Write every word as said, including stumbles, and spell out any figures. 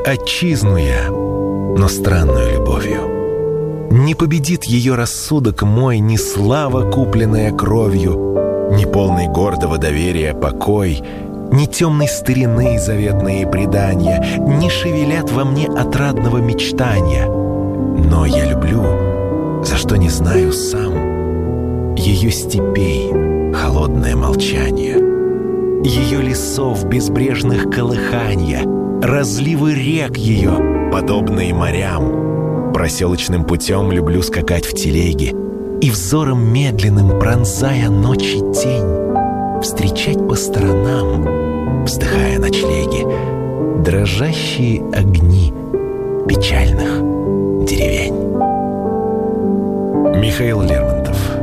Отчизну я, но странную любовью. Не победит ее рассудок мой ни слава, купленная кровью, ни полный гордого доверия покой, ни темной старины заветные предания не шевелят во мне отрадного мечтания. Но я люблю, за что не знаю сам, ее степей холодное молчание, ее лесов безбрежных колыханья, разливы рек ее, подобные морям. Проселочным путем люблю скакать в телеге и взором медленным, пронзая ночи тень, встречать по сторонам, вздыхая ночлеги, дрожащие огни печальных деревень. Михаил Лермонтов.